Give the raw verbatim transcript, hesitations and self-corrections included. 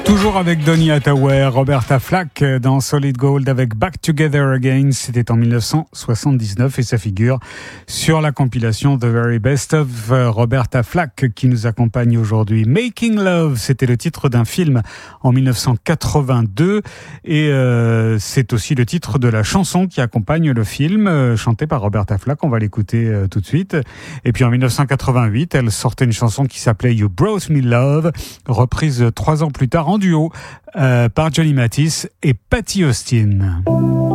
Toujours avec Donny Hathaway, Roberta Flack dans Solid Gold avec Back Together Again. C'était en dix-neuf cent soixante-dix-neuf et ça figure sur la compilation The Very Best of Roberta Flack qui nous accompagne aujourd'hui. Making Love, c'était le titre d'un film en dix-neuf cent quatre-vingt-deux et euh, c'est aussi le titre de la chanson qui accompagne le film, euh, chantée par Roberta Flack. On va l'écouter euh, tout de suite. Et puis en dix-neuf cent quatre-vingt-huit, elle sortait une chanson qui s'appelait You Brought Me Love, reprise trois ans plus tard en duo euh, par Johnny Mathis et Patti Austin.